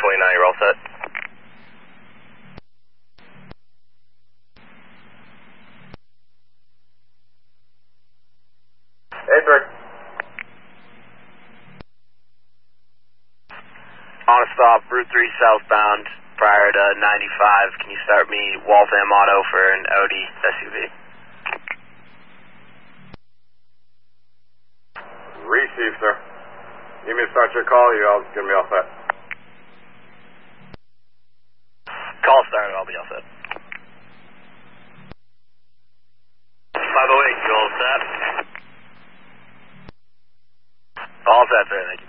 you're all set. A3. On a stop, Route 3 southbound, prior to 95. Can you start me Waltham Auto for an Audi SUV? Receive, sir. You need me to start your call, you're going to be all set. Call started, I'll be all set. 508, you all set? All set, sir, thank you.